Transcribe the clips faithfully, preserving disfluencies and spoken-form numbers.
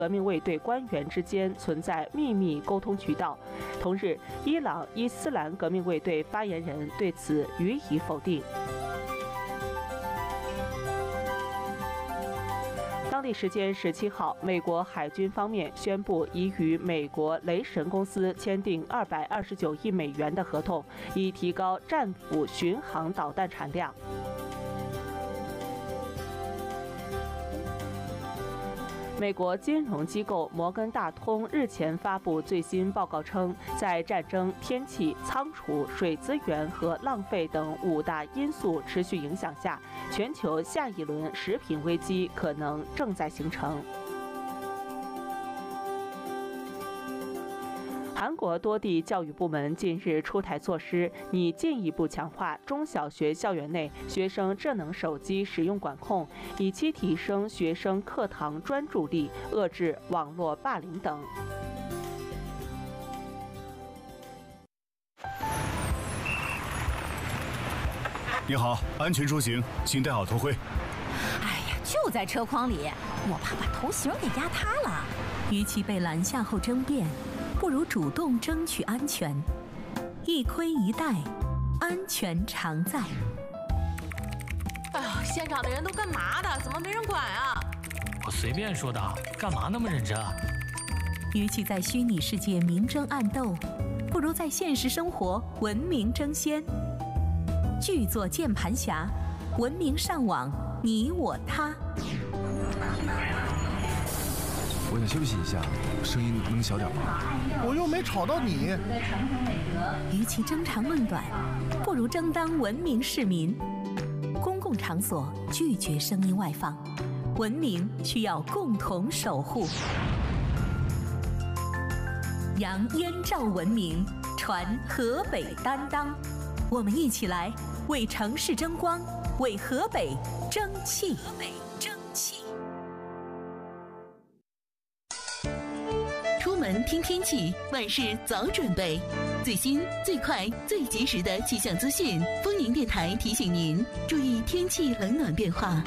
革命卫队官员之间存在秘密沟通渠道。同日，伊朗伊斯兰革命卫队发言人对此予以否定。当地时间十七号，美国海军方面宣布已与美国雷神公司签订二百二十九亿美元的合同，以提高战斧巡航导弹产量。美国金融机构摩根大通日前发布最新报告称，在战争、天气、仓储、水资源和浪费等五大因素持续影响下，全球下一轮食品危机可能正在形成。韩国多地教育部门近日出台措施，拟进一步强化中小学校园内学生智能手机使用管控，以期提升学生课堂专注力，遏制网络霸凌等。 你好，安全出行，请戴好头盔。 哎呀，就在车筐里，我怕把头型给压塌了。 与其被拦下后争辩，不如主动争取安全。一盔一带，安全常在。 哎呀，现场的人都干嘛的？怎么没人管啊？ 我随便说的，干嘛那么认真啊？ 与其在虚拟世界明争暗斗，不如在现实生活文明争先。巨作键盘侠，文明上网，你我他。 我想休息一下，声音能小点吗？ 我又没吵到你。 与其争长论短，不如争当文明市民。公共场所拒绝声音外放，文明需要共同守护。扬燕赵文明，传河北担当。我们一起来为城市争光，为河北争气。河北争气。 出门听天气，万事早准备。最新、最快、最及时的气象资讯，丰宁电台提醒您注意天气冷暖变化。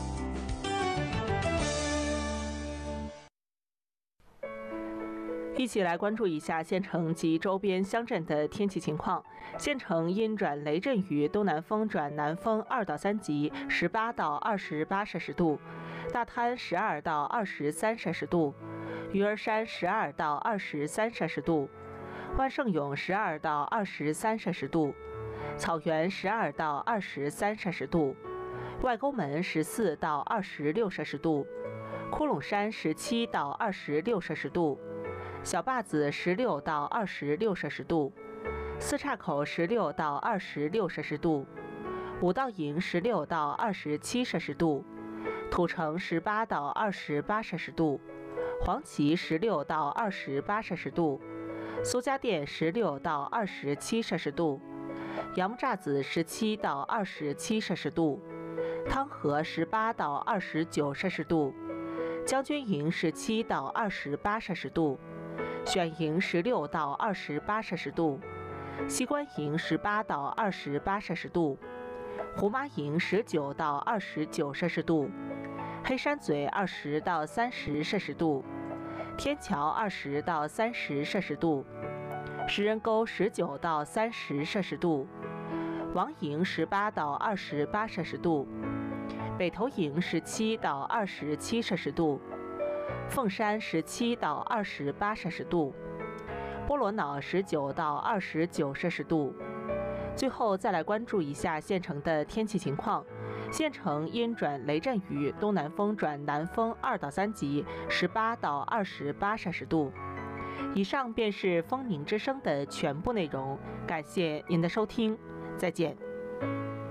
一起来关注一下县城及周边乡镇的天气情况。县城阴转雷阵雨，东南风转南风二到三级，十八到二十八摄氏度；大滩十二到二十三摄氏度；鱼儿山十二到二十三摄氏度；万盛涌十二到二十三摄氏度；草原十二到二十三摄氏度；外沟门十四到二十六摄氏度；窟窿山十七到二十六摄氏度。小坝子十六到二十六摄氏度，四岔口十六到二十六摄氏度，五道营十六到二十七摄氏度，土城十八到二十八摄氏度，黄岐十六到二十八摄氏度，苏家店十六到二十七摄氏度，杨木栅子十七到二十七摄氏度，汤河十八到二十九摄氏度，将军营十七到二十八摄氏度。选营十六到二十八摄氏度，西关营十八到二十八摄氏度，胡麻营十九到二十九摄氏度，黑山嘴二十到三十摄氏度，天桥二十到三十摄氏度，石人沟十九到三十摄氏度，王营十八到二十八摄氏度，北头营十七到二十七摄氏度。凤山十七到二十八摄氏度，波罗瑙十九到二十九摄氏度。最后再来关注一下县城的天气情况。县城阴转雷阵雨，东南风转南风二到三级，十八到二十八摄氏度。以上便是丰宁之声的全部内容，感谢您的收听，再见。